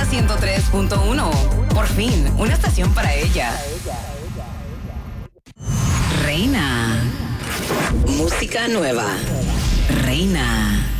103.1. Por fin, una estación para ella. Reina. Música nueva. Reina.